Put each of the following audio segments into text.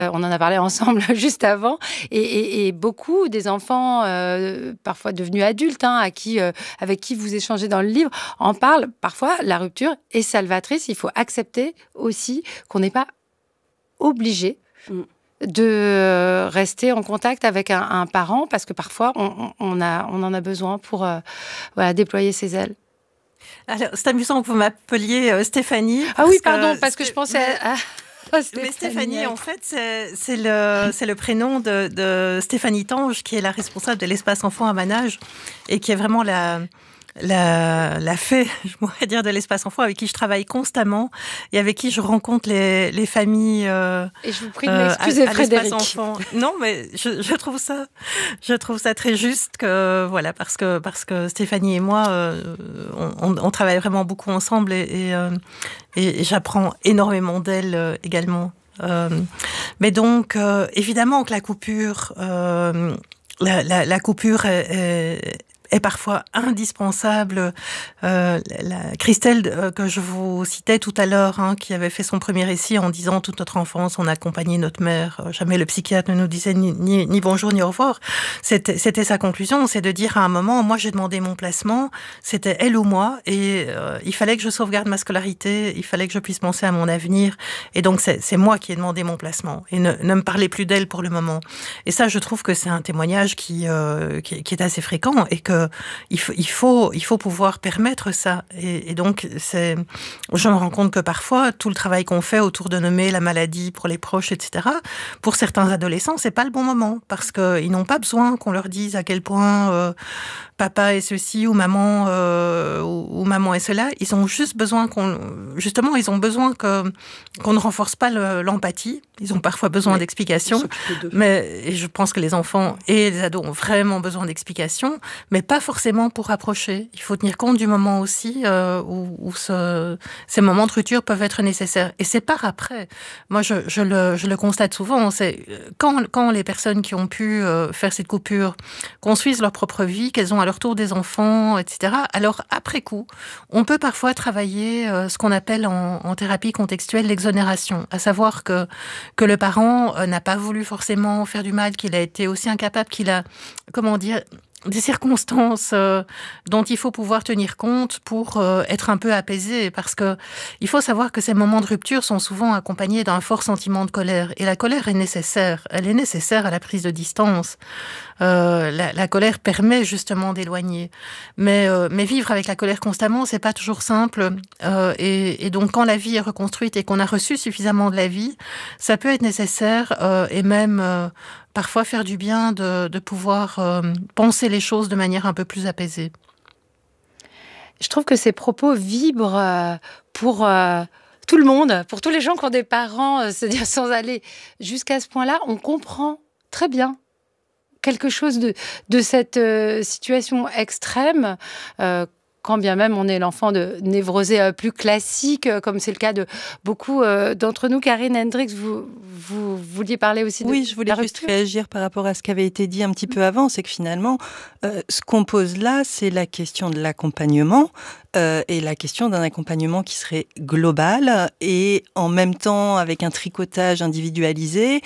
On en a parlé ensemble juste avant et beaucoup des enfants, parfois devenus adultes, avec qui vous échangez dans le livre, en parlent. Parfois, la rupture est salvatrice. Il faut accepter aussi qu'on n'est pas obligé de rester en contact avec un parent parce que parfois, on en a besoin pour déployer ses ailes. Alors, c'est amusant que vous m'appeliez Stéphanie. Ah oui, pardon, parce que je pensais à... Mais Stéphanie, en fait, c'est le prénom de Stéphanie Tange, qui est la responsable de l'espace enfant à Manage et qui est vraiment la fée, je pourrais dire, de l'espace enfant, avec qui je travaille constamment et avec qui je rencontre les familles. Et je vous prie de m'excuser, Frédéric. Enfant. Non, mais je trouve ça très juste que voilà, parce que Stéphanie et moi, on travaille vraiment beaucoup ensemble et j'apprends énormément d'elle également. Mais donc, évidemment que la coupure, la coupure est parfois indispensable. Christelle, que je vous citais tout à l'heure, qui avait fait son premier récit en disant « Toute notre enfance, on a accompagné notre mère. Jamais le psychiatre ne nous disait ni bonjour ni au revoir. » C'était sa conclusion, c'est de dire à un moment, moi j'ai demandé mon placement, c'était elle ou moi, et il fallait que je sauvegarde ma scolarité, il fallait que je puisse penser à mon avenir, et donc c'est moi qui ai demandé mon placement, et ne me parlez plus d'elle pour le moment. Et ça, je trouve que c'est un témoignage qui est assez fréquent, et que il faut pouvoir permettre ça. Et donc, je me rends compte que parfois, tout le travail qu'on fait autour de nommer la maladie pour les proches, etc., pour certains adolescents, c'est pas le bon moment, parce qu'ils n'ont pas besoin qu'on leur dise à quel point papa est ceci ou maman est cela. Ils ont juste besoin ils ont besoin qu'on ne renforce pas l'empathie. Ils ont parfois besoin d'explications. Et je pense que les enfants et les ados ont vraiment besoin d'explications, mais pas forcément pour approcher. Il faut tenir compte du moment aussi où ces moments de rupture peuvent être nécessaires. Et c'est par après. Moi, je le constate souvent. C'est quand les personnes qui ont pu faire cette coupure construisent leur propre vie, qu'elles ont à leur tour des enfants, etc. Alors, après coup, on peut parfois travailler ce qu'on appelle en thérapie contextuelle l'exonération, à savoir que le parent n'a pas voulu forcément faire du mal, qu'il a été aussi incapable, qu'il a, des circonstances dont il faut pouvoir tenir compte pour être un peu apaisé, parce que il faut savoir que ces moments de rupture sont souvent accompagnés d'un fort sentiment de colère, et la colère est nécessaire. Elle est nécessaire à la prise de distance. La colère permet justement d'éloigner, mais vivre avec la colère constamment, c'est pas toujours simple. Et donc, quand la vie est reconstruite et qu'on a reçu suffisamment de la vie, ça peut être nécessaire et même parfois faire du bien de pouvoir penser les choses de manière un peu plus apaisée. Je trouve que ces propos vibrent pour tout le monde, pour tous les gens qui ont des parents, c'est-à-dire sans aller jusqu'à ce point-là, on comprend très bien quelque chose de cette situation extrême, quand bien même on est l'enfant de névrosé plus classique, comme c'est le cas de beaucoup d'entre nous. Karine Hendricks, vous vouliez parler aussi de Oui, je voulais juste réagir par rapport à ce qui avait été dit un petit peu avant. C'est que finalement, ce qu'on pose là, c'est la question de l'accompagnement et la question d'un accompagnement qui serait global et en même temps avec un tricotage individualisé.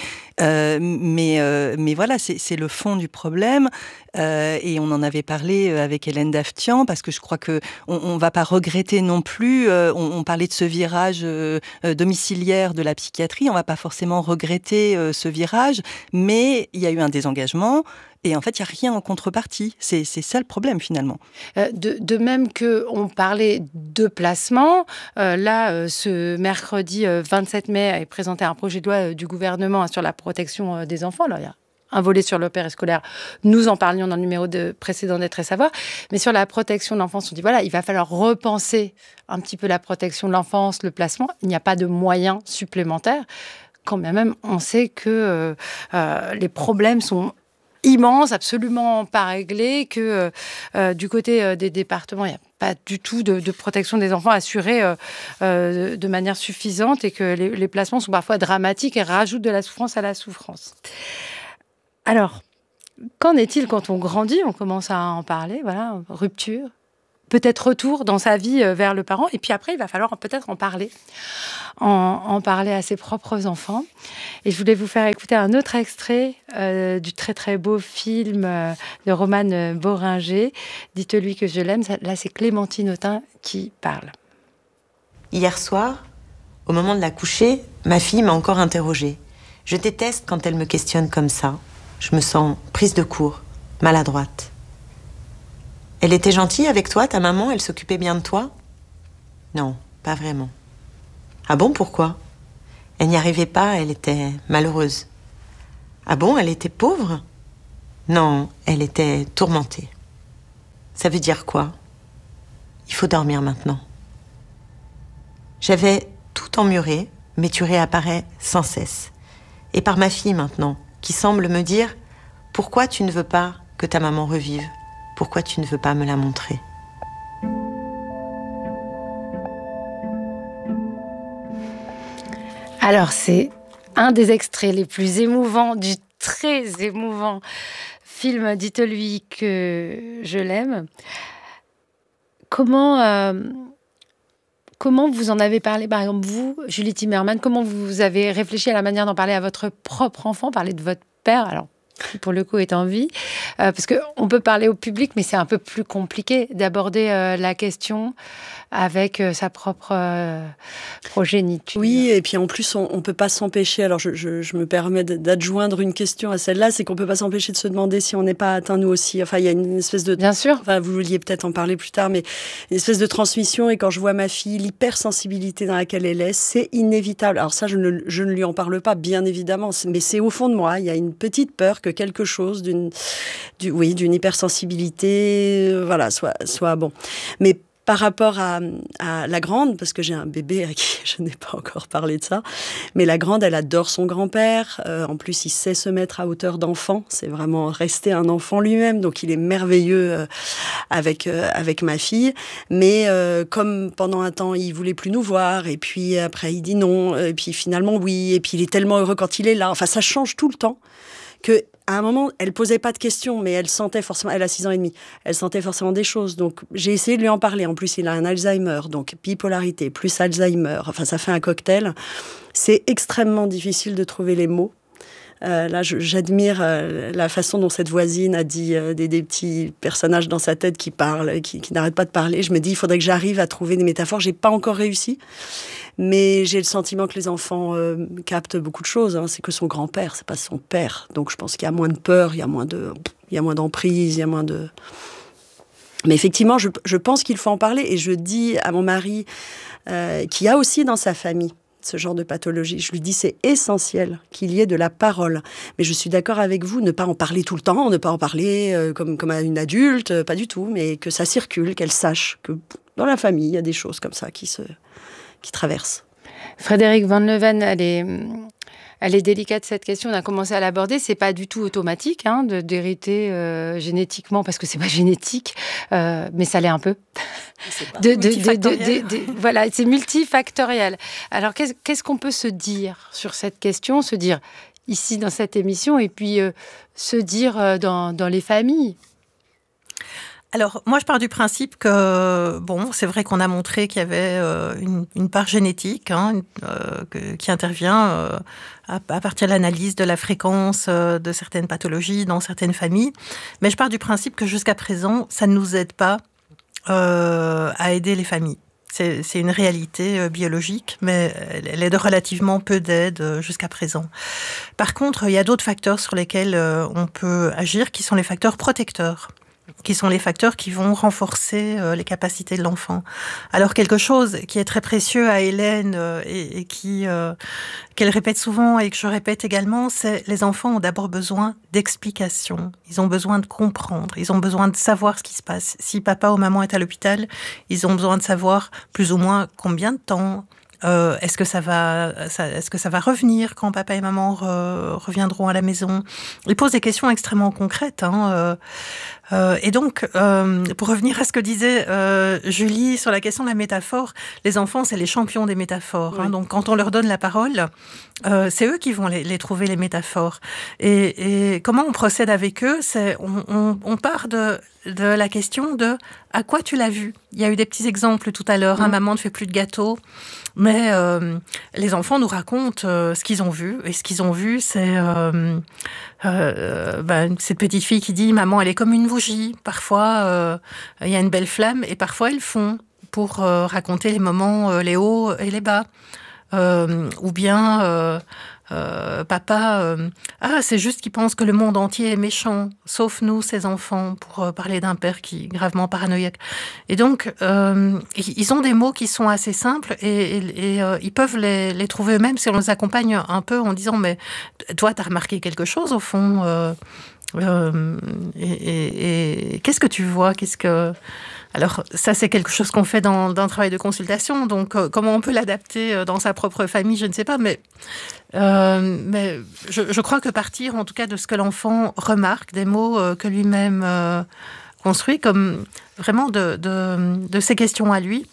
Mais voilà, c'est le fond du problème. Et on en avait parlé avec Hélène Daftian, parce que je crois qu'on ne va pas regretter non plus, on parlait de ce virage domiciliaire de la psychiatrie, on ne va pas forcément regretter ce virage, mais il y a eu un désengagement. Et en fait, il n'y a rien en contrepartie. C'est ça le problème, finalement. De même qu'on parlait de placement, ce mercredi 27 mai est présenté un projet de loi du gouvernement sur la protection des enfants. Alors, il y a un volet sur le périscolaire. Nous en parlions dans le numéro précédent d'Être et Savoir. Mais sur la protection de l'enfance, on dit voilà, il va falloir repenser un petit peu la protection de l'enfance, le placement. Il n'y a pas de moyens supplémentaires. Quand bien même, on sait que les problèmes sont immense, absolument pas réglé, que du côté des départements, il n'y a pas du tout de protection des enfants assurée de manière suffisante et que les placements sont parfois dramatiques et rajoutent de la souffrance à la souffrance. Alors, qu'en est-il quand on grandit ? On commence à en parler, voilà, rupture. peut-être retour dans sa vie vers le parent. Et puis après, il va falloir peut-être en parler à ses propres enfants. Et je voulais vous faire écouter un autre extrait du très très beau film de Romane Boringer, « Dites-lui que je l'aime ». Là, c'est Clémentine Autain qui parle. Hier soir, au moment de la coucher, ma fille m'a encore interrogée. Je déteste quand elle me questionne comme ça. Je me sens prise de court, maladroite. Elle était gentille avec toi, ta maman? Elle s'occupait bien de toi? Non, pas vraiment. Ah bon, pourquoi? Elle n'y arrivait pas, elle était malheureuse. Ah bon, elle était pauvre? Non, elle était tourmentée. Ça veut dire quoi? Il faut dormir maintenant. J'avais tout emmuré, mais tu réapparais sans cesse. Et par ma fille maintenant, qui semble me dire « Pourquoi tu ne veux pas que ta maman revive? Pourquoi tu ne veux pas me la montrer ?» Alors, c'est un des extraits les plus émouvants du très émouvant film « Dites-lui que je l'aime ». Comment vous en avez parlé, par exemple, vous, Julie Timmerman, comment vous avez réfléchi à la manière d'en parler à votre propre enfant, parler de votre père, alors qui pour le coup est en vie, parce qu'on peut parler au public, mais c'est un peu plus compliqué d'aborder la question avec sa propre progéniture. Oui, et puis en plus, on peut pas s'empêcher, alors je me permets d'adjoindre une question à celle-là, c'est qu'on peut pas s'empêcher de se demander si on n'est pas atteint nous aussi. Enfin, il y a une espèce de... Bien sûr. Enfin, vous vouliez peut-être en parler plus tard, mais une espèce de transmission, et quand je vois ma fille, l'hypersensibilité dans laquelle elle est, c'est inévitable. Alors ça, je ne lui en parle pas, bien évidemment, mais c'est au fond de moi, il y a une petite peur que quelque chose d'une hypersensibilité, voilà, soit bon. Mais par rapport à la grande, parce que j'ai un bébé à qui je n'ai pas encore parlé de ça, mais la grande, elle adore son grand-père. En plus, il sait se mettre à hauteur d'enfant. C'est vraiment rester un enfant lui-même. Donc, il est merveilleux avec ma fille. Mais comme pendant un temps, il voulait plus nous voir, et puis après, il dit non, et puis finalement, oui, et puis il est tellement heureux quand il est là. Enfin, ça change tout le temps. À un moment, elle posait pas de questions, mais elle sentait forcément, elle a 6 ans et demi, elle sentait forcément des choses. Donc, j'ai essayé de lui en parler. En plus, il a un Alzheimer, donc bipolarité, plus Alzheimer. Enfin, ça fait un cocktail. C'est extrêmement difficile de trouver les mots. Là, j'admire la façon dont cette voisine a dit des petits personnages dans sa tête qui parlent, qui n'arrêtent pas de parler. Je me dis, il faudrait que j'arrive à trouver des métaphores. J'ai pas encore réussi. Mais j'ai le sentiment que les enfants captent beaucoup de choses. Hein. C'est que son grand-père, c'est pas son père. Donc je pense qu'il y a moins de peur, il y a moins d'emprise, il y a moins de... Mais effectivement, je pense qu'il faut en parler. Et je dis à mon mari, qui a aussi dans sa famille ce genre de pathologie, je lui dis c'est essentiel qu'il y ait de la parole. Mais je suis d'accord avec vous, ne pas en parler tout le temps, ne pas en parler comme à une adulte, pas du tout, mais que ça circule, qu'elle sache que dans la famille, il y a des choses comme ça qui traversent. Frédéric Van Leeuwen, elle est délicate cette question, on a commencé à l'aborder, c'est pas du tout automatique d'hériter génétiquement, parce que c'est pas génétique, mais ça l'est un peu. Voilà, c'est multifactoriel. Alors qu'est-ce qu'on peut se dire sur cette question, se dire ici dans cette émission, et puis se dire dans les familles? Alors, moi, je pars du principe que, bon, c'est vrai qu'on a montré qu'il y avait une part génétique qui intervient à partir de l'analyse de la fréquence de certaines pathologies dans certaines familles. Mais je pars du principe que jusqu'à présent, ça ne nous aide pas à aider les familles. C'est une réalité biologique, mais elle est de relativement peu d'aide jusqu'à présent. Par contre, il y a d'autres facteurs sur lesquels on peut agir, qui sont les facteurs protecteurs, qui sont les facteurs qui vont renforcer les capacités de l'enfant. Alors quelque chose qui est très précieux à Hélène et qu'elle répète souvent et que je répète également, c'est les enfants ont d'abord besoin d'explications. Ils ont besoin de comprendre. Ils ont besoin de savoir ce qui se passe. Si papa ou maman est à l'hôpital, ils ont besoin de savoir plus ou moins combien de temps. Est-ce que ça va revenir quand papa et maman reviendront à la maison? Ils posent des questions extrêmement concrètes. Et donc, pour revenir à ce que disait Julie sur la question de la métaphore, les enfants, c'est les champions des métaphores. Oui. Donc, quand on leur donne la parole, c'est eux qui vont les trouver, les métaphores. Et comment on procède avec eux? On part de la question de à quoi tu l'as vu. Il y a eu des petits exemples tout à l'heure. Maman ne fait plus de gâteaux. Mais les enfants nous racontent ce qu'ils ont vu. Et ce qu'ils ont vu, c'est cette petite fille qui dit « Maman, elle est comme une bougie. Parfois, il y a une belle flamme et parfois, elle fond. » Pour raconter les moments, les hauts et les bas. Ou bien... papa, c'est juste qu'il pense que le monde entier est méchant, sauf nous, ses enfants, pour parler d'un père qui est gravement paranoïaque. Et donc, ils ont des mots qui sont assez simples et ils peuvent les trouver eux-mêmes si on les accompagne un peu en disant « Mais toi, t'as remarqué quelque chose au fond et qu'est-ce que tu vois ? Alors, ça, c'est quelque chose qu'on fait dans un travail de consultation. Donc, comment on peut l'adapter dans sa propre famille, je ne sais pas. Mais je crois que partir, en tout cas, de ce que l'enfant remarque, des mots que lui-même construit, comme vraiment de ses questions à lui,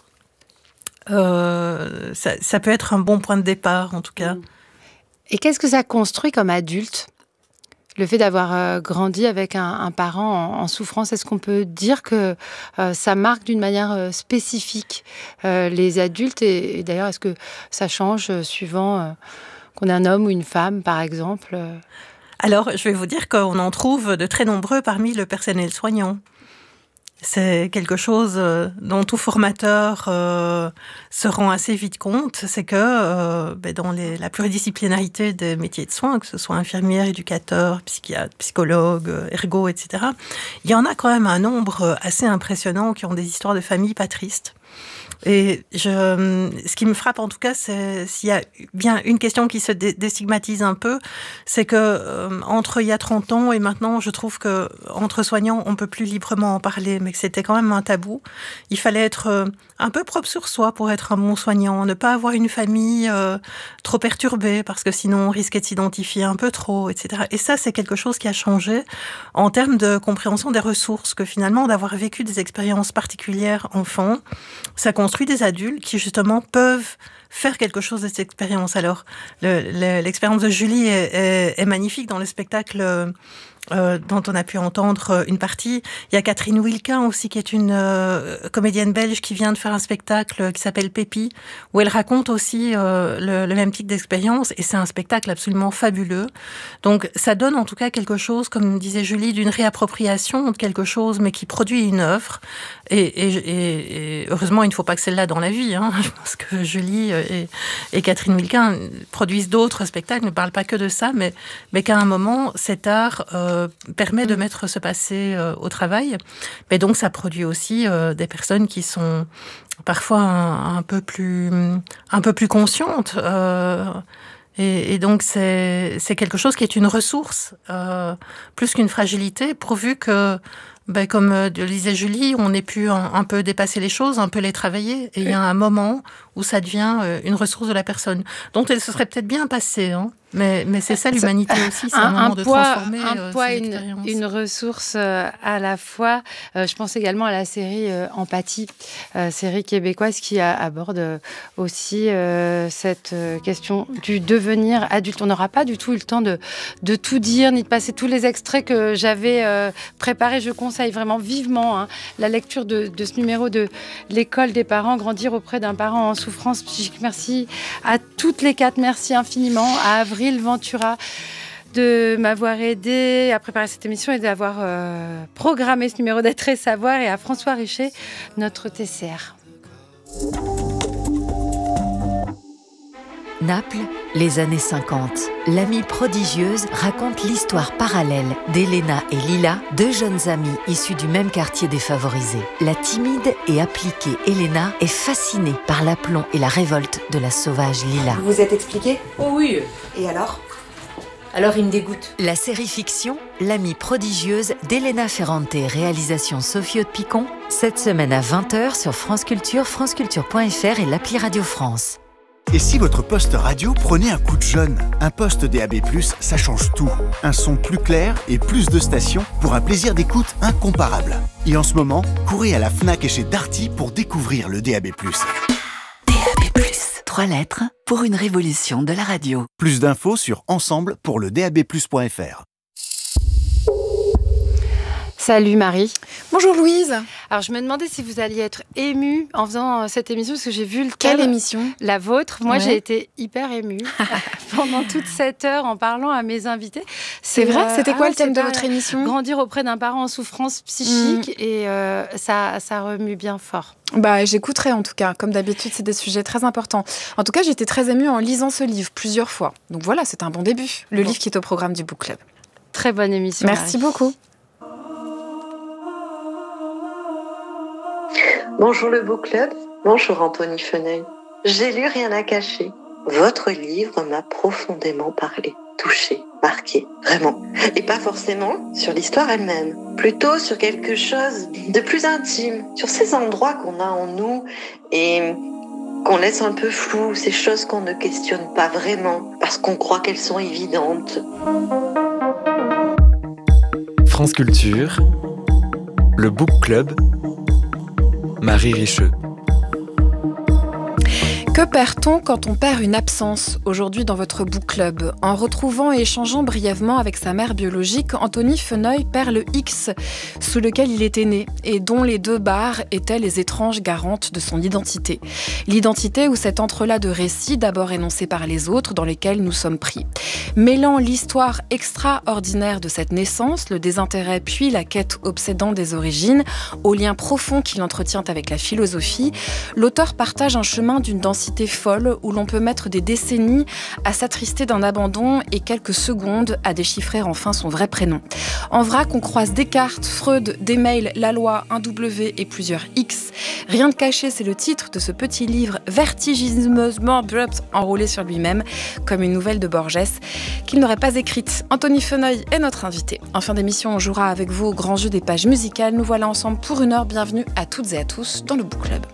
ça peut être un bon point de départ, en tout cas. Et qu'est-ce que ça construit comme adulte ? Le fait d'avoir grandi avec un parent en souffrance, est-ce qu'on peut dire que ça marque d'une manière spécifique les adultes et d'ailleurs, est-ce que ça change suivant qu'on est un homme ou une femme, par exemple ? Alors, je vais vous dire qu'on en trouve de très nombreux parmi le personnel soignant. C'est quelque chose dont tout formateur se rend assez vite compte, c'est que dans la pluridisciplinarité des métiers de soins, que ce soit infirmière, éducateur, psychiatre, psychologue, ergo, etc., il y en a quand même un nombre assez impressionnant qui ont des histoires de famille pas tristes. Et ce qui me frappe en tout cas, c'est s'il y a bien une question qui se déstigmatise un peu, c'est que entre il y a 30 ans et maintenant, je trouve que entre soignants, on peut plus librement en parler, mais que c'était quand même un tabou. Il fallait être un peu propre sur soi pour être un bon soignant, ne pas avoir une famille trop perturbée, parce que sinon on risquait de s'identifier un peu trop, etc. Et ça, c'est quelque chose qui a changé en termes de compréhension des ressources, que finalement, d'avoir vécu des expériences particulières enfant, ça construit des adultes qui justement peuvent faire quelque chose de cette expérience. Alors, l'expérience de Julie est magnifique dans le spectacle dont on a pu entendre une partie. Il y a Catherine Wilquin aussi, qui est une comédienne belge qui vient de faire un spectacle qui s'appelle Pépi, où elle raconte aussi le même type d'expérience, et c'est un spectacle absolument fabuleux. Donc, ça donne en tout cas quelque chose, comme disait Julie, d'une réappropriation de quelque chose, mais qui produit une œuvre. Et heureusement, il ne faut pas que celle-là dans la vie. Je pense que Julie et Catherine Wilquin produisent d'autres spectacles, ne parlent pas que de ça, mais qu'à un moment, cet art permet de mettre ce passé au travail. Mais donc, ça produit aussi des personnes qui sont parfois un peu plus conscientes. Et donc, c'est quelque chose qui est une ressource, plus qu'une fragilité, pourvu que, comme le disait Julie, on ait pu un peu dépasser les choses, un peu les travailler. Et il y a un moment où ça devient une ressource de la personne, dont elle se serait peut-être bien passée, Mais c'est ça l'humanité aussi, c'est un moment de transformer un poids, une ressource à la fois. Je pense également à la série Empathie, série québécoise qui aborde aussi cette question du devenir adulte. On n'aura pas du tout eu le temps de tout dire, ni de passer tous les extraits que j'avais préparés. Je conseille vraiment vivement la lecture de ce numéro de l'école des parents, grandir auprès d'un parent en souffrance psychique. Merci à toutes les quatre, merci infiniment à Avril Ventura de m'avoir aidé à préparer cette émission et d'avoir programmé ce numéro d'Être et Savoir, et à François Richer, notre TCR. Naples, les années 50. L'amie prodigieuse raconte l'histoire parallèle d'Elena et Lila, deux jeunes amies issues du même quartier défavorisé. La timide et appliquée Elena est fascinée par l'aplomb et la révolte de la sauvage Lila. Vous vous êtes expliqué ? Oh oui. Et alors ? Alors il me dégoûte. La série fiction L'amie prodigieuse d'Elena Ferrante, réalisation Sophie Haute-Picon, cette semaine à 20h sur France Culture, franceculture.fr et l'appli Radio France. Et si votre poste radio prenait un coup de jeune ? Un poste DAB+, ça change tout. Un son plus clair et plus de stations pour un plaisir d'écoute incomparable. Et en ce moment, courez à la Fnac et chez Darty pour découvrir le DAB+. DAB+, 3 lettres pour une révolution de la radio. Plus d'infos sur ensemble pour le DABplus.fr. Salut Marie. Bonjour Louise. Alors, je me demandais si vous alliez être ému en faisant cette émission, parce que j'ai vu le Quelle thème, émission ? la vôtre. Moi, Ouais. j'ai été hyper émue pendant toute cette heure en parlant à mes invités. C'est vrai ? C'était quoi le thème de c'était votre émission ? Grandir auprès d'un parent en souffrance psychique, et ça remue bien fort. Bah, j'écouterai en tout cas. Comme d'habitude, c'est des sujets très importants. En tout cas, j'étais très émue en lisant ce livre plusieurs fois. Donc voilà, c'est un bon début. Le livre qui est au programme du Book Club. Très bonne émission. Merci Marie. beaucoup. Bonjour le Book Club, bonjour Anthony Feneuil. J'ai lu Rien à cacher. Votre livre m'a profondément parlé, touché, marqué, vraiment. Et pas forcément sur l'histoire elle-même, plutôt sur quelque chose de plus intime, sur ces endroits qu'on a en nous et qu'on laisse un peu flous, ces choses qu'on ne questionne pas vraiment parce qu'on croit qu'elles sont évidentes. France Culture, le Book Club, Marie Richeux. Que perd-on quand on perd une absence aujourd'hui dans votre Book Club ? En retrouvant et échangeant brièvement avec sa mère biologique, Anthony Feneuil perd le X sous lequel il était né et dont les 2 barres étaient les étranges garantes de son identité. L'identité ou cet entrelac de récits d'abord énoncés par les autres dans lesquels nous sommes pris. Mêlant l'histoire extraordinaire de cette naissance, le désintérêt puis la quête obsédante des origines, au lien profond qu'il entretient avec la philosophie, l'auteur partage un chemin d'une densité folle où l'on peut mettre des décennies à s'attrister d'un abandon et quelques secondes à déchiffrer enfin son vrai prénom. En vrac, on croise Descartes, Freud, des mails, la loi, un W et plusieurs X. Rien de caché, c'est le titre de ce petit livre vertigineusement enroulé sur lui-même, comme une nouvelle de Borges, qu'il n'aurait pas écrite. Anthony Feneuil est notre invité. En fin d'émission, on jouera avec vous au grand jeu des pages musicales. Nous voilà ensemble pour 1 heure. Bienvenue à toutes et à tous dans le Book Club.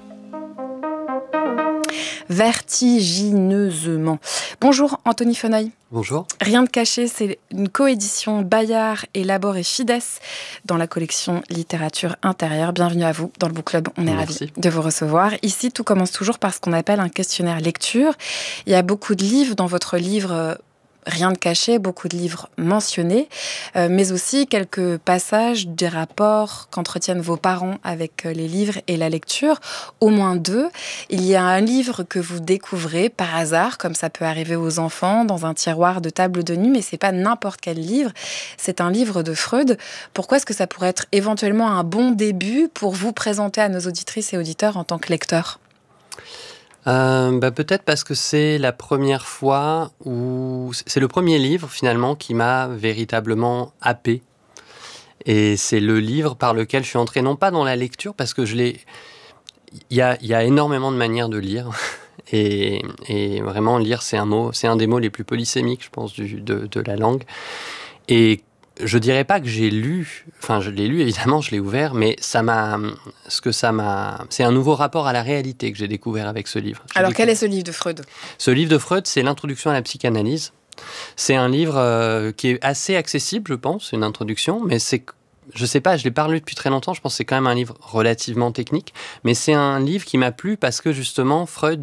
Vertigineusement. Bonjour Anthony Feneuil. Bonjour. Rien de caché, c'est une coédition Bayard et Labor et Fides dans la collection Littérature intérieure. Bienvenue à vous dans le Book Club. On est ravis de vous recevoir. Ici, tout commence toujours par ce qu'on appelle un questionnaire lecture. Il y a beaucoup de livres dans votre livre. Rien de caché, beaucoup de livres mentionnés, mais aussi quelques passages des rapports qu'entretiennent vos parents avec les livres et la lecture, au moins 2. Il y a un livre que vous découvrez par hasard, comme ça peut arriver aux enfants, dans un tiroir de table de nuit, mais c'est pas n'importe quel livre, c'est un livre de Freud. Pourquoi est-ce que ça pourrait être éventuellement un bon début pour vous présenter à nos auditrices et auditeurs en tant que lecteur ? Peut-être parce que c'est la première fois où... C'est le premier livre, finalement, qui m'a véritablement happé. Et c'est le livre par lequel je suis entré, non pas dans la lecture, parce que il y a énormément de manières de lire. Et vraiment, lire, c'est un des mots les plus polysémiques, je pense, de la langue. Et je dirais pas que j'ai lu, enfin je l'ai lu évidemment, je l'ai ouvert, mais c'est un nouveau rapport à la réalité que j'ai découvert avec ce livre. Alors quel est ce livre de Freud ? Ce livre de Freud, c'est l'introduction à la psychanalyse. C'est un livre qui est assez accessible, je pense, une introduction, mais je sais pas, je l'ai pas lu depuis très longtemps, je pense que c'est quand même un livre relativement technique, mais c'est un livre qui m'a plu parce que justement Freud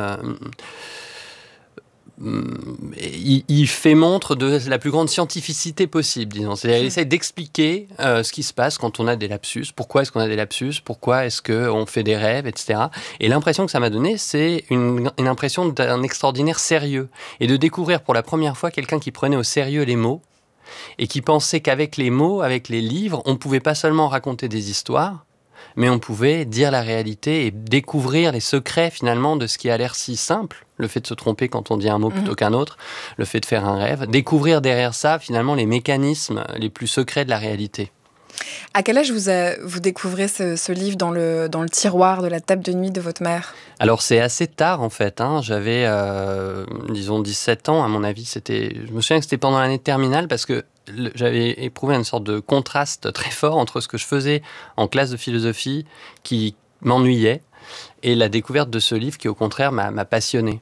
il fait montre de la plus grande scientificité possible, disons. C'est-à-dire, il essaie d'expliquer ce qui se passe quand on a des lapsus. Pourquoi est-ce qu'on a des lapsus ? Pourquoi est-ce qu'on fait des rêves, etc. Et l'impression que ça m'a donné, c'est une impression d'un extraordinaire sérieux. Et de découvrir pour la première fois quelqu'un qui prenait au sérieux les mots et qui pensait qu'avec les mots, avec les livres, on pouvait pas seulement raconter des histoires, mais on pouvait dire la réalité et découvrir les secrets finalement de ce qui a l'air si simple, le fait de se tromper quand on dit un mot plutôt qu'un autre, le fait de faire un rêve, découvrir derrière ça finalement les mécanismes les plus secrets de la réalité. À quel âge vous découvrez ce livre dans le tiroir de la table de nuit de votre mère ? Alors c'est assez tard en fait, j'avais disons 17 ans à mon avis, je me souviens que c'était pendant l'année de terminale parce que j'avais éprouvé une sorte de contraste très fort entre ce que je faisais en classe de philosophie qui m'ennuyait et la découverte de ce livre qui au contraire m'a passionné.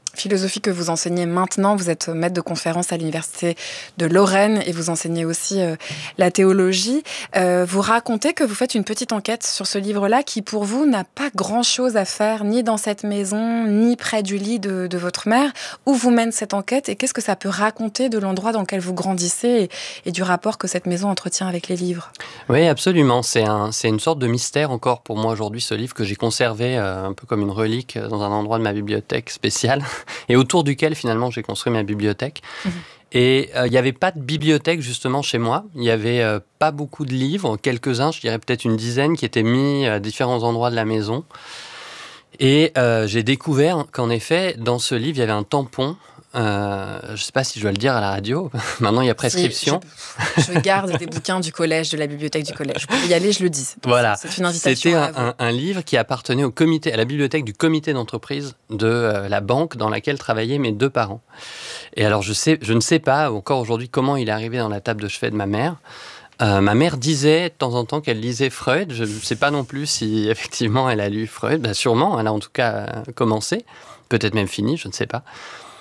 Philosophie que vous enseignez maintenant. Vous êtes maître de conférence à l'Université de Lorraine et vous enseignez aussi la théologie. Vous racontez que vous faites une petite enquête sur ce livre-là qui, pour vous, n'a pas grand-chose à faire ni dans cette maison, ni près du lit de votre mère. Où vous mène cette enquête et qu'est-ce que ça peut raconter de l'endroit dans lequel vous grandissez et du rapport que cette maison entretient avec les livres? Oui, absolument. C'est une sorte de mystère encore pour moi aujourd'hui, ce livre que j'ai conservé un peu comme une relique dans un endroit de ma bibliothèque spéciale. Et autour duquel, finalement, j'ai construit ma bibliothèque. Et il n'y avait pas de bibliothèque, justement, chez moi. Il n'y avait pas beaucoup de livres, quelques-uns, je dirais peut-être une dizaine, qui étaient mis à différents endroits de la maison. Et j'ai découvert qu'en effet, dans ce livre, il y avait un tampon. Je ne sais pas si je dois le dire à la radio. Maintenant, il y a prescription. Je garde des bouquins du collège, de la bibliothèque du collège. Vous pouvez y aller, je le dis. Voilà. C'est une invitation. C'était un livre qui appartenait à la bibliothèque du comité d'entreprise de la banque dans laquelle travaillaient mes 2 parents. Et alors, je ne sais pas encore aujourd'hui comment il est arrivé dans la table de chevet de ma mère. Ma mère disait de temps en temps qu'elle lisait Freud. Je ne sais pas non plus si effectivement elle a lu Freud. Ben, sûrement, elle a en tout cas commencé. Peut-être même fini, je ne sais pas.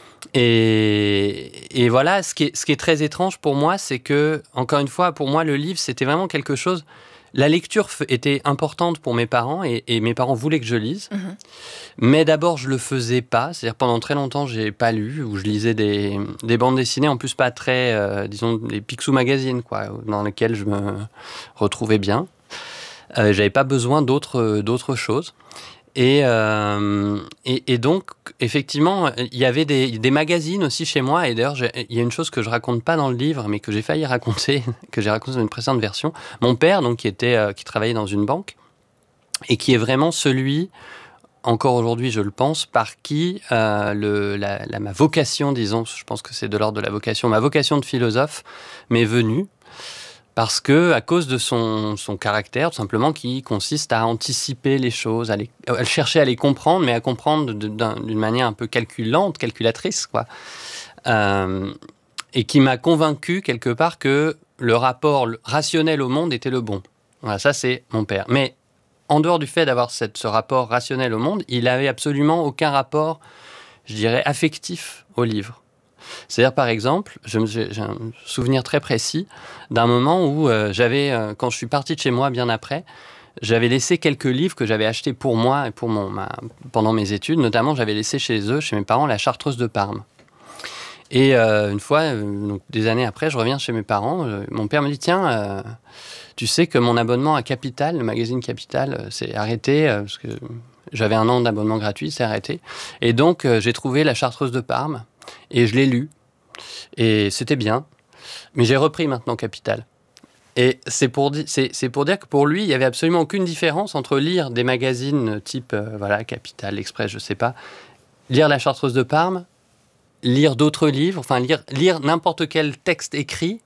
Et voilà, ce qui est très étrange pour moi, c'est que, encore une fois, pour moi, le livre, c'était vraiment quelque chose... La lecture était importante pour mes parents et mes parents voulaient que je lise. Mais d'abord, je le faisais pas. C'est-à-dire, pendant très longtemps, j'ai pas lu ou je lisais des bandes dessinées, en plus pas très, disons, des Picsou Magazine, quoi, dans lesquels je me retrouvais bien. J'avais pas besoin d'autres choses. Et donc, effectivement, il y avait des magazines aussi chez moi. Et d'ailleurs, il y a une chose que je raconte pas dans le livre, mais que j'ai failli raconter, que j'ai raconté dans une précédente version. Mon père, donc, qui travaillait dans une banque, et qui est vraiment celui, encore aujourd'hui, je le pense, par qui ma vocation, disons, je pense que c'est de l'ordre de la vocation, ma vocation de philosophe m'est venue. Parce que, à cause de son caractère, tout simplement, qui consiste à anticiper les choses, à chercher à les comprendre, mais à comprendre d'une manière un peu calculatrice, quoi. Et qui m'a convaincu, quelque part, que le rapport rationnel au monde était le bon. Voilà, ça, c'est mon père. Mais, en dehors du fait d'avoir ce rapport rationnel au monde, il n'avait absolument aucun rapport, je dirais, affectif au livre. C'est-à-dire, par exemple, j'ai un souvenir très précis d'un moment où quand je suis parti de chez moi bien après, j'avais laissé quelques livres que j'avais achetés pour moi et pour pendant mes études. Notamment, j'avais laissé chez mes parents, la Chartreuse de Parme. Et une fois, donc, des années après, je reviens chez mes parents. Mon père me dit, tiens, tu sais que mon abonnement à Capital, le magazine Capital, s'est arrêté parce que j'avais 1 an d'abonnement gratuit, c'est arrêté. Et donc, j'ai trouvé la Chartreuse de Parme. Et je l'ai lu, et c'était bien, mais j'ai repris maintenant Capital. Et c'est pour dire que pour lui, il n'y avait absolument aucune différence entre lire des magazines type Capital, L'Express, je ne sais pas, lire la Chartreuse de Parme, lire d'autres livres, enfin lire n'importe quel texte écrit.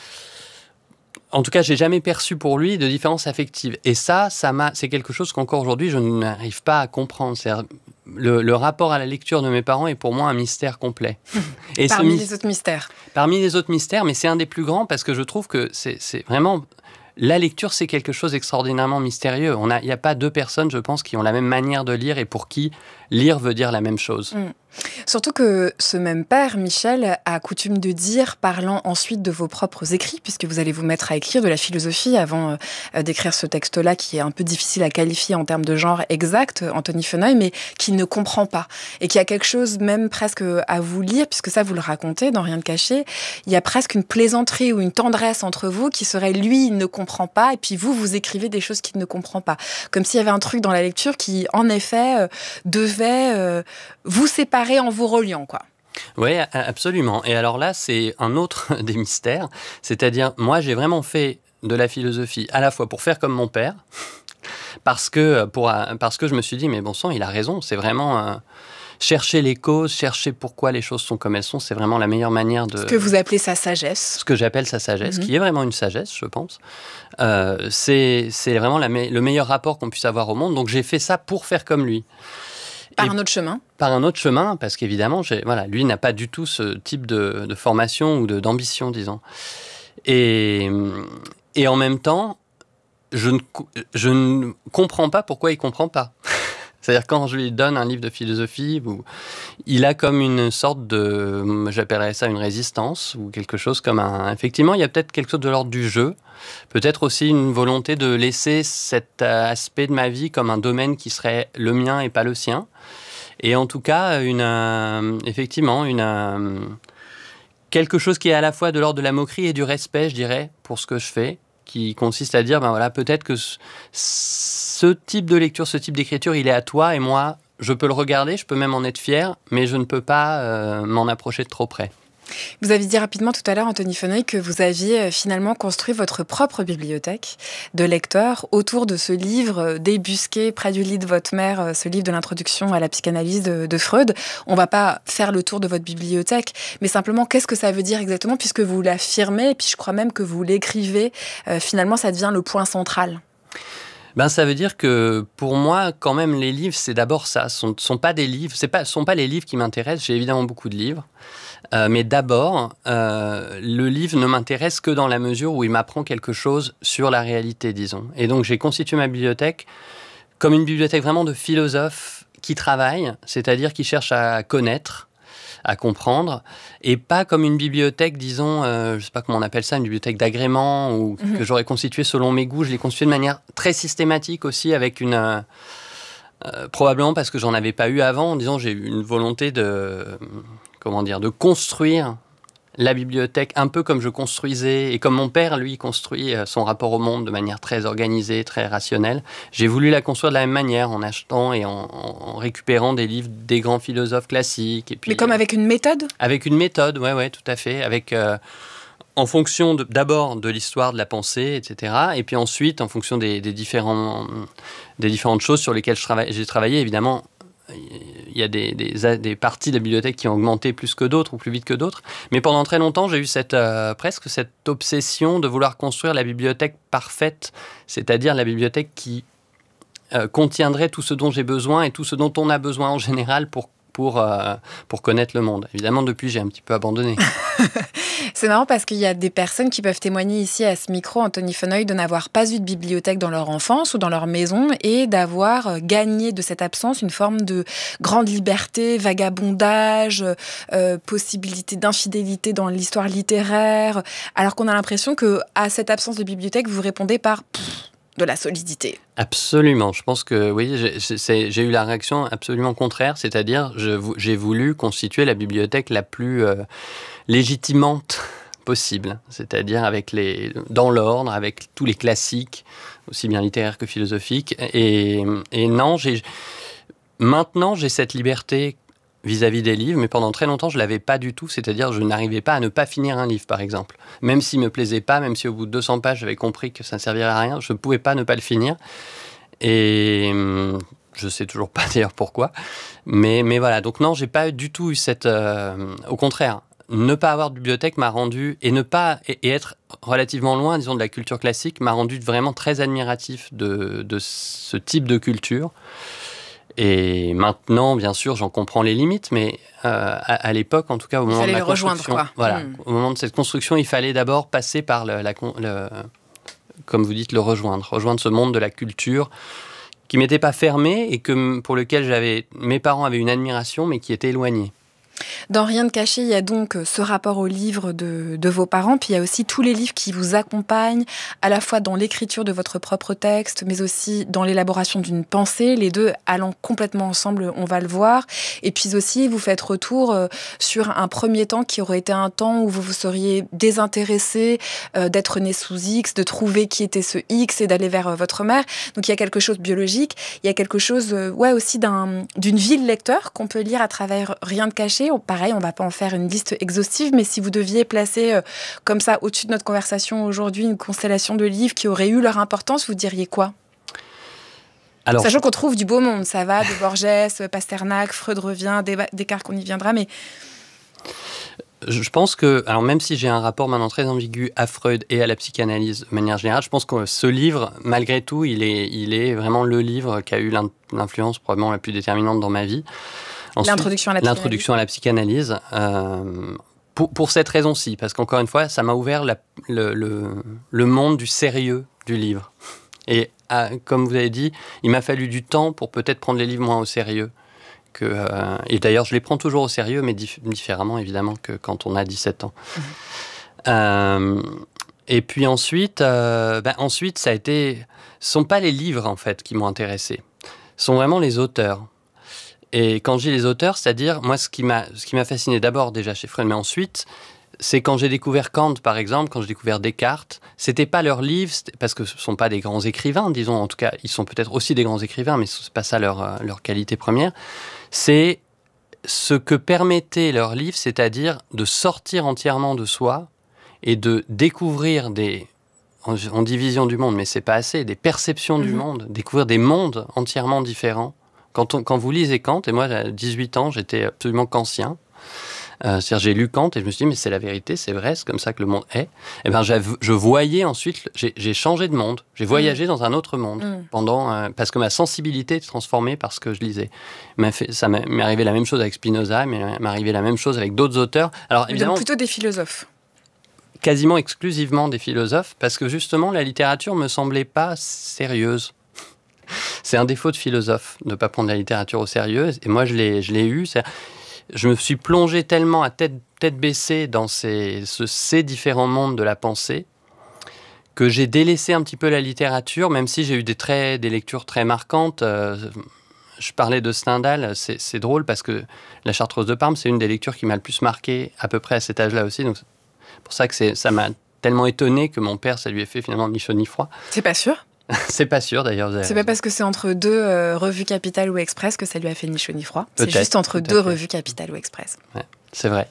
En tout cas, je n'ai jamais perçu pour lui de différence affective. Et c'est quelque chose qu'encore aujourd'hui, je n'arrive pas à comprendre. C'est-à-dire, le rapport à la lecture de mes parents est pour moi un mystère complet. Et Parmi les autres mystères. Parmi les autres mystères, mais c'est un des plus grands parce que je trouve que c'est vraiment... La lecture, c'est quelque chose d'extraordinairement mystérieux. Il n'y a pas 2 personnes, je pense, qui ont la même manière de lire et pour qui lire veut dire la même chose. Surtout que ce même père, Michel, a coutume de dire, parlant ensuite de vos propres écrits, puisque vous allez vous mettre à écrire de la philosophie avant d'écrire ce texte-là, qui est un peu difficile à qualifier en termes de genre exact, Antony Feneuil, mais qui ne comprend pas. Et qui a quelque chose même presque à vous lire, puisque ça, vous le racontez dans Rien de caché. Il y a presque une plaisanterie ou une tendresse entre vous qui serait, lui, il ne comprend pas, et puis vous écrivez des choses qu'il ne comprend pas. Comme s'il y avait un truc dans la lecture qui, en effet, devait vous séparer en vous reliant, quoi. Oui, absolument. Et alors là, c'est un autre des mystères. C'est-à-dire, moi, j'ai vraiment fait de la philosophie à la fois pour faire comme mon père, parce que je me suis dit, mais bon sang, il a raison. C'est vraiment chercher les causes, chercher pourquoi les choses sont comme elles sont. C'est vraiment la meilleure manière de... Ce que vous appelez sa sagesse. Ce que j'appelle sa sagesse, qui est vraiment une sagesse, je pense. C'est vraiment le meilleur rapport qu'on puisse avoir au monde. Donc, j'ai fait ça pour faire comme lui. Par un autre chemin. Par un autre chemin, parce qu'évidemment, lui n'a pas du tout ce type de formation ou d'ambition, disons. Et en même temps, je ne comprends pas pourquoi il ne comprend pas. C'est-à-dire quand je lui donne un livre de philosophie, il a comme une sorte de, j'appellerais ça une résistance, ou quelque chose comme effectivement, il y a peut-être quelque chose de l'ordre du jeu, peut-être aussi une volonté de laisser cet aspect de ma vie comme un domaine qui serait le mien et pas le sien. Et en tout cas, quelque chose qui est à la fois de l'ordre de la moquerie et du respect, je dirais, pour ce que je fais, qui consiste à dire, peut-être que ce type de lecture, ce type d'écriture, il est à toi, et moi, je peux le regarder, je peux même en être fier, mais je ne peux pas m'en approcher de trop près. Vous avez dit rapidement tout à l'heure, Anthony Feneuil, que vous aviez finalement construit votre propre bibliothèque de lecteurs autour de ce livre débusqué près du lit de votre mère, ce livre de l'introduction à la psychanalyse de Freud. On ne va pas faire le tour de votre bibliothèque, mais simplement, qu'est-ce que ça veut dire exactement, puisque vous l'affirmez, et puis je crois même que vous l'écrivez, finalement, ça devient le point central. Ça veut dire que pour moi, quand même, les livres, c'est d'abord ça. Ce ne sont pas des livres, sont pas les livres qui m'intéressent. J'ai évidemment beaucoup de livres. Mais d'abord, le livre ne m'intéresse que dans la mesure où il m'apprend quelque chose sur la réalité, disons. Et donc, j'ai constitué ma bibliothèque comme une bibliothèque vraiment de philosophes qui travaillent, c'est-à-dire qui cherchent à connaître, à comprendre, et pas comme une bibliothèque, disons, je ne sais pas comment on appelle ça, une bibliothèque d'agrément, ou que j'aurais constituée selon mes goûts. Je l'ai constituée de manière très systématique aussi, avec probablement parce que j'en avais pas eu avant. Disons, j'ai eu une volonté de construire la bibliothèque un peu comme je construisais, et comme mon père, lui, construit son rapport au monde de manière très organisée, très rationnelle. J'ai voulu la construire de la même manière, en achetant et en récupérant des livres des grands philosophes classiques. Et puis, mais comme avec une méthode ? Avec une méthode, ouais, tout à fait. En fonction d'abord de l'histoire de la pensée, etc. Et puis ensuite, en fonction des différentes choses sur lesquelles j'ai travaillé, évidemment. Il y a des parties de la bibliothèque qui ont augmenté plus que d'autres ou plus vite que d'autres. Mais pendant très longtemps, j'ai eu presque cette obsession de vouloir construire la bibliothèque parfaite, c'est-à-dire la bibliothèque qui contiendrait tout ce dont j'ai besoin et tout ce dont on a besoin en général pour connaître le monde. Évidemment, depuis, j'ai un petit peu abandonné. C'est marrant parce qu'il y a des personnes qui peuvent témoigner ici à ce micro, Anthony Feneuil, de n'avoir pas eu de bibliothèque dans leur enfance ou dans leur maison et d'avoir gagné de cette absence une forme de grande liberté, vagabondage, possibilité d'infidélité dans l'histoire littéraire, alors qu'on a l'impression qu'à cette absence de bibliothèque, vous répondez par de la solidité. Absolument. Je pense que oui, j'ai eu la réaction absolument contraire, c'est-à-dire j'ai voulu constituer la bibliothèque la plus légitimante possible, c'est-à-dire dans l'ordre, avec tous les classiques, aussi bien littéraires que philosophiques. Et non, maintenant j'ai cette liberté vis-à-vis des livres, mais pendant très longtemps, je ne l'avais pas du tout, c'est-à-dire je n'arrivais pas à ne pas finir un livre, par exemple. Même s'il ne me plaisait pas, même si au bout de 200 pages, j'avais compris que ça ne servirait à rien, je ne pouvais pas ne pas le finir. Et je ne sais toujours pas d'ailleurs pourquoi. Mais voilà, donc non, je n'ai pas du tout eu cette... au contraire, ne pas avoir de bibliothèque m'a rendu, et être relativement loin, disons, de la culture classique, m'a rendu vraiment très admiratif de ce type de culture. Et maintenant, bien sûr, j'en comprends les limites, mais à l'époque, en tout cas, au moment de la construction, au moment de cette construction, il fallait d'abord passer par comme vous dites, le rejoindre ce monde de la culture qui m'était pas fermé et pour lequel mes parents avaient une admiration, mais qui était éloigné. Dans Rien de caché, il y a donc ce rapport au livre de vos parents, puis il y a aussi tous les livres qui vous accompagnent, à la fois dans l'écriture de votre propre texte, mais aussi dans l'élaboration d'une pensée, les deux allant complètement ensemble, on va le voir. Et puis aussi, vous faites retour sur un premier temps qui aurait été un temps où vous vous seriez désintéressé d'être né sous X, de trouver qui était ce X et d'aller vers votre mère. Donc il y a quelque chose de biologique, il y a quelque chose aussi d'une vie de lecteur qu'on peut lire à travers Rien de caché. Pareil, on ne va pas en faire une liste exhaustive, mais si vous deviez placer comme ça au-dessus de notre conversation aujourd'hui une constellation de livres qui auraient eu leur importance, vous diriez quoi ? Alors, sachant qu'on trouve du beau monde, ça va, de Borges, Pasternak, Freud revient, Descartes, qu'on y viendra, mais... Je pense que, alors même si j'ai un rapport maintenant très ambigu à Freud et à la psychanalyse de manière générale, je pense que ce livre, malgré tout, il est vraiment le livre qui a eu l'influence probablement la plus déterminante dans ma vie. Ensuite, l'introduction à la psychanalyse. Pour cette raison-ci, parce qu'encore une fois, ça m'a ouvert le monde du sérieux du livre. Et comme vous avez dit, il m'a fallu du temps pour peut-être prendre les livres moins au sérieux. Et d'ailleurs, je les prends toujours au sérieux, mais différemment, évidemment, que quand on a 17 ans. Et puis ensuite, ça a été... Ce ne sont pas les livres, en fait, qui m'ont intéressé. Ce sont vraiment les auteurs. Et quand je dis les auteurs, c'est-à-dire, moi, ce qui m'a fasciné d'abord déjà chez Freud, mais ensuite, c'est quand j'ai découvert Kant, par exemple, quand j'ai découvert Descartes, c'était pas leurs livres, parce que ce sont pas des grands écrivains, disons, en tout cas, ils sont peut-être aussi des grands écrivains, mais c'est pas ça leur qualité première. C'est ce que permettaient leurs livres, c'est-à-dire de sortir entièrement de soi et de découvrir on dit vision du monde, mais c'est pas assez, des perceptions du monde, découvrir des mondes entièrement différents. Quand vous lisez Kant, et moi, à 18 ans, j'étais absolument kantien. C'est-à-dire, j'ai lu Kant et je me suis dit, mais c'est la vérité, c'est vrai, c'est comme ça que le monde est. Et ben, je voyais ensuite, j'ai changé de monde, j'ai voyagé dans un autre monde parce que ma sensibilité était transformée par ce que je lisais. Ça m'est arrivé la même chose avec Spinoza, mais m'est arrivé la même chose avec d'autres auteurs. Alors, évidemment, donc plutôt des philosophes. Quasiment exclusivement des philosophes, parce que justement, la littérature me semblait pas sérieuse. C'est un défaut de philosophe, de ne pas prendre la littérature au sérieux. Et moi, je l'ai eu. Je me suis plongé tellement à tête baissée dans ces différents mondes de la pensée que j'ai délaissé un petit peu la littérature, même si j'ai eu des lectures très marquantes. Je parlais de Stendhal, c'est drôle parce que La Chartreuse de Parme, c'est une des lectures qui m'a le plus marqué à peu près à cet âge-là aussi. Donc, c'est pour ça que ça m'a tellement étonné que mon père, ça lui ait fait finalement ni chaud ni froid. C'est pas sûr. C'est pas sûr d'ailleurs. C'est pas parce que c'est entre deux revues Capital ou Express que ça lui a fait ni chaud ni froid. C'est juste entre deux revues Capital ou Express. Ouais, c'est vrai.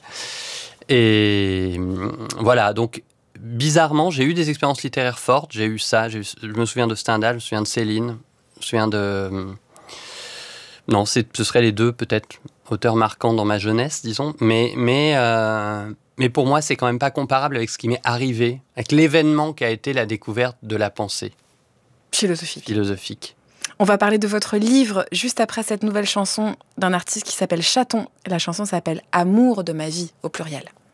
Et voilà, donc bizarrement, j'ai eu des expériences littéraires fortes. J'ai eu ça. Je me souviens de Stendhal, je me souviens de Céline, je me souviens de... Non, ce seraient les deux peut-être auteurs marquants dans ma jeunesse, disons. Mais pour moi, c'est quand même pas comparable avec ce qui m'est arrivé, avec l'événement qui a été la découverte de la pensée. Philosophique. On va parler de votre livre juste après cette nouvelle chanson d'un artiste qui s'appelle Chaton. La chanson s'appelle « Amour de ma vie » au pluriel.